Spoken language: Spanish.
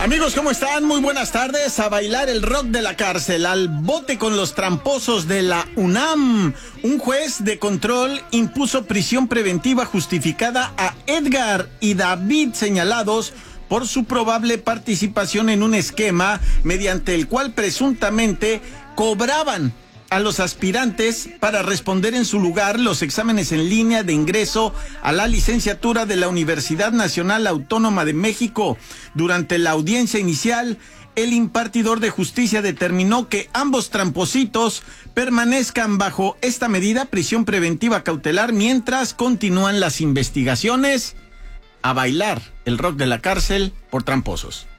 Amigos, ¿cómo están? Muy buenas tardes. A bailar el rock de la cárcel, al bote con los tramposos de la UNAM. Un juez de control impuso prisión preventiva justificada a Edgar y David, señalados por su probable participación en un esquema mediante el cual presuntamente cobraban a los aspirantes para responder en su lugar los exámenes en línea de ingreso a la licenciatura de la Universidad Nacional Autónoma de México. Durante la audiencia inicial, el impartidor de justicia determinó que ambos trampositos permanezcan bajo esta medida, prisión preventiva cautelar, mientras continúan las investigaciones. A bailar el rock de la cárcel por tramposos.